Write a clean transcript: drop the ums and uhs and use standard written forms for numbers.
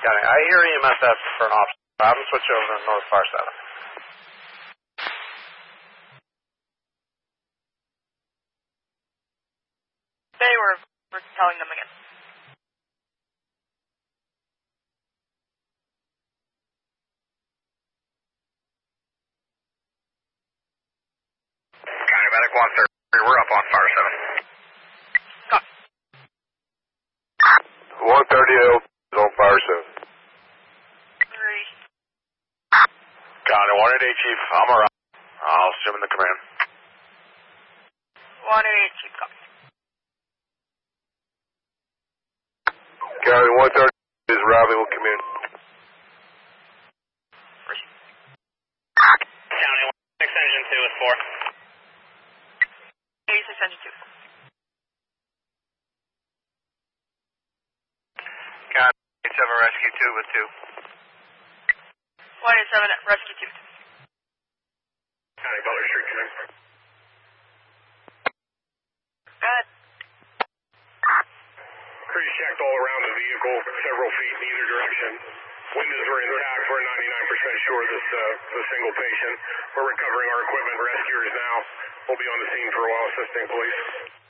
Got it. I hear EMS asking for an officer. I'll have them switch over to North Fire 7. They were telling them again. County Medic 130, we're up on Fire 7. Copy. 130 is on Fire 7. 3. County 188 Chief, I'm around. I'll assume in the command. 188 Chief, copy. County 130 is arriving with command. County 16 Engine 2 is 4. 86 Engine 2. County 87 Rescue 2 with 2. 187 Rescue 2. County Butler Street command. Go ahead. Crews checked all around the vehicle, several feet in either direction. Windows were intact. We're 99% sure this is a single patient. We're recovering our equipment. Rescuers now will be on the scene for a while assisting police.